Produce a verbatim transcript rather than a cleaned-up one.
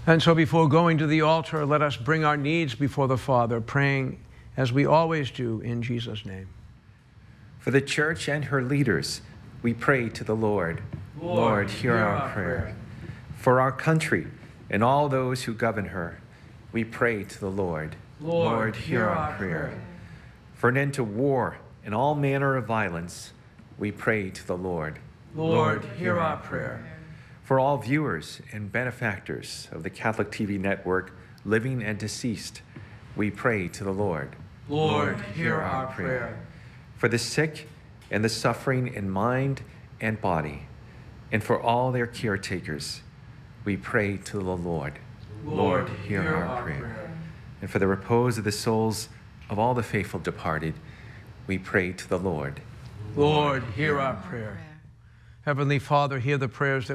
And so before going to the altar, let us bring our needs before the Father, praying as we always do in Jesus' name. For the church and her leaders, we pray to the Lord. Lord, Lord, hear, hear our, our prayer. prayer. For our country and all those who govern her, we pray to the Lord. Lord, hear our prayer. For an end to war and all manner of violence, we pray to the Lord. Lord, hear our prayer. For all viewers and benefactors of the Catholic T V network, living and deceased, we pray to the Lord. Lord, hear our prayer. For the sick and the suffering in mind and body, and for all their caretakers, we pray to the Lord. Lord, hear our prayer. And for the repose of the souls of all the faithful departed, we pray to the Lord. Lord, hear our prayer. Heavenly Father, hear the prayers that